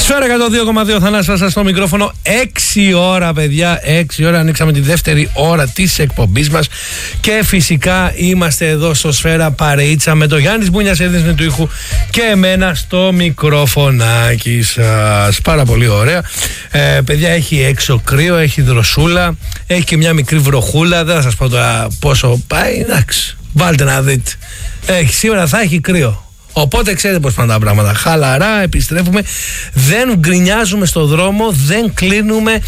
Σφαίρα 102,2 Θανάσης στο μικρόφωνο. 6 ώρα, παιδιά. 6 ώρα ανοίξαμε τη δεύτερη ώρα της εκπομπής μας. Και φυσικά είμαστε εδώ στο Σφαίρα παρεΐτσα με το Γιάννης Μπούνιας έδινε του ήχου και εμένα στο μικρόφωνάκι σας. Πάρα πολύ ωραία. Παιδιά, έχει έξω κρύο, έχει δροσούλα, έχει και μια μικρή βροχούλα. Δεν θα σας πω τώρα πόσο πάει. Εντάξει, βάλτε να δείτε. Σήμερα θα έχει κρύο. Οπότε ξέρετε πώς πάνε τα πράγματα. Χαλαρά επιστρέφουμε. Δεν γκρινιάζουμε στο δρόμο. Δεν κλείνουμε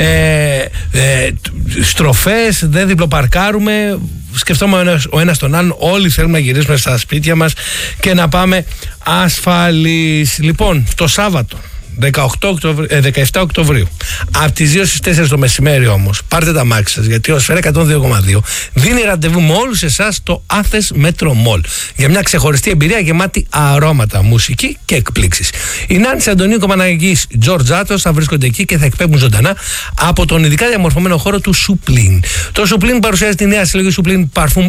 στροφές. Δεν διπλοπαρκάρουμε. Σκεφτόμαστε ο ένας τον άλλον. Όλοι θέλουμε να γυρίσουμε στα σπίτια μας και να πάμε ασφαλείς. Λοιπόν, το Σάββατο 17 Οκτωβρίου από τις 2 στις 4 το μεσημέρι όμως πάρτε τα μάξι σας, γιατί ο Σφαίρα 102,2 δίνει ραντεβού με όλους εσάς στο Athens Metro Mall για μια ξεχωριστή εμπειρία γεμάτη αρώματα, μουσική και εκπλήξεις. Η Νάνση Αντωνίου και ο Παναγικής Τζορτζάτος θα βρίσκονται εκεί και θα εκπέμπουν ζωντανά από τον ειδικά διαμορφωμένο χώρο του Suplin. Το Suplin παρουσιάζει τη νέα συλλογή Suplin Parfum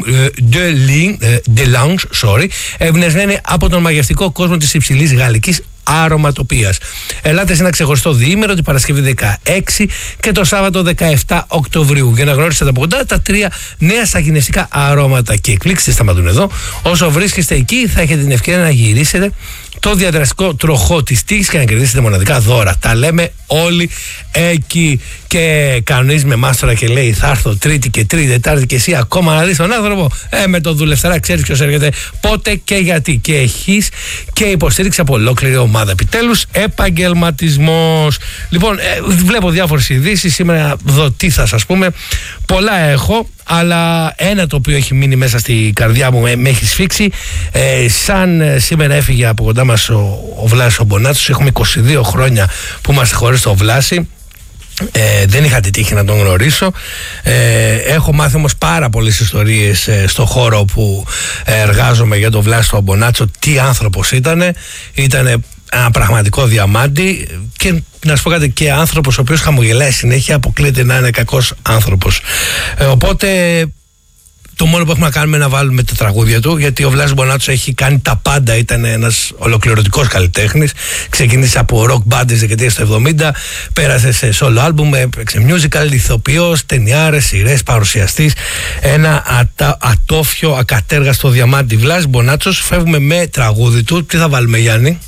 de Lange, εμπνευσμένη από τον μαγευτικό κόσμο της υψηλής γαλλικής αρωματοποίησης. Ελάτε σε ένα ξεχωριστό διήμερο την Παρασκευή 16 και το Σάββατο 17 Οκτωβρίου για να γνωρίσετε από κοντά τα 3 νέα σαγηνευτικά αρώματα και εκπλήξεις σταματούν εδώ. Όσο βρίσκεστε εκεί θα έχετε την ευκαιρία να γυρίσετε το διαδραστικό τροχό της τύχης και να κερδίσετε μοναδικά δώρα. Τα λέμε όλοι εκεί. Και κανονίζει με μάστορα και λέει θα έρθω Τρίτη και Τρίτη, Τετάρτη και εσύ ακόμα να δεις τον άνθρωπο. Με το δουλευταρά ξέρεις ποιος έρχεται πότε και γιατί. Και έχεις και υποστήριξη από ολόκληρη ομάδα. Επιτέλους επαγγελματισμός. Λοιπόν, βλέπω διάφορες ειδήσεις σήμερα. Δω τι θα σας πούμε. Πολλά έχω. Αλλά ένα το οποίο έχει μείνει μέσα στη καρδιά μου, με έχει σφίξει. Σαν σήμερα έφυγε από κοντά μας ο Βλάσης ο Μπονάτσος. Έχουμε 22 χρόνια που είμαστε χωρίς το Βλάση. Δεν είχα τη τύχη να τον γνωρίσω. Έχω μάθει όμως πάρα πολλές ιστορίες στο χώρο που εργάζομαι για τον Βλάση τον Μπονάτσο. Τι άνθρωπος ήτανε. Ήτανε ένα πραγματικό διαμάντι και να σου πω κάτι, και άνθρωπος ο οποίος χαμογελάει συνέχεια, αποκλείεται να είναι κακός άνθρωπος. Οπότε το μόνο που έχουμε να κάνουμε είναι να βάλουμε τα τραγούδια του, γιατί ο Βλάσης Μπονάτσος έχει κάνει τα πάντα, ήταν ένας ολοκληρωτικός καλλιτέχνης. Ξεκίνησε από rock band της δεκαετίας του 70, πέρασε σε solo album, έπαιξε musical, ηθοποιός, ταινιάρες, σειρές, παρουσιαστής. Ένα ατόφιο, ακατέργαστο διαμάντι. Βλάσης Μπονάτσος, φεύγουμε με τραγούδι του. Τι θα βάλουμε, Γιάννη?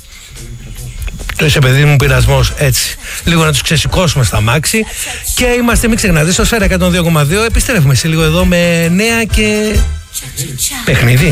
Το είσαι παιδί μου πειρασμός, έτσι. Λίγο να τους ξεσηκώσουμε στα μάξι. Και είμαστε, μην ξεχνάτε, στο Σφαίρα 102,2. Επιστρέφουμε σε λίγο εδώ με νέα και παιχνίδι.